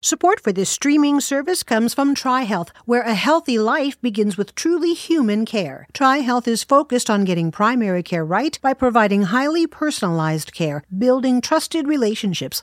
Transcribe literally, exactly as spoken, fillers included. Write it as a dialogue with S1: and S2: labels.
S1: Support for this streaming service comes from TriHealth, where a healthy life begins with truly human care. TriHealth is focused on getting primary care right by providing highly personalized care, building trusted relationships,